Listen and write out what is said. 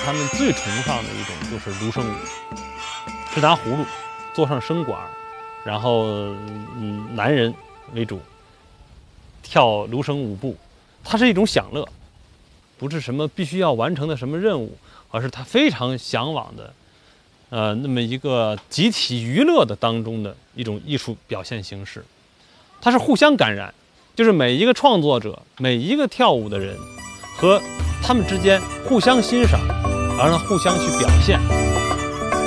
他们最崇尚的一种就是芦笙舞，是拿葫芦做上笙管，然后男人为主跳芦笙舞步，它是一种享乐，不是什么必须要完成的什么任务，而是他非常向往的，那么一个集体娱乐的当中的一种艺术表现形式。它是互相感染，就是每一个创作者、每一个跳舞的人和他们之间互相欣赏，而呢互相去表现。